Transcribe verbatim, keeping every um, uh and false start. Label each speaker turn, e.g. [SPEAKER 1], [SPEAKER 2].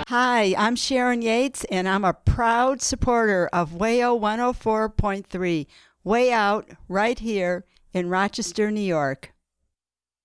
[SPEAKER 1] Hi, I'm Sharon Yates, and I'm a proud supporter of WAYO one oh four point three, Way Out, right here in Rochester, New York.